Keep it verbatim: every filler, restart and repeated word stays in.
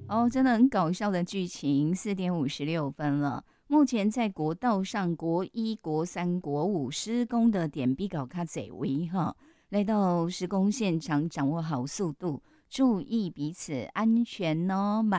哦，真的很搞笑的剧情，四点五十六分了。目前在国道上，国一、国三、国五施工的点比较卡侪位哈，来到施工现场，掌握好速度，注意彼此安全哦。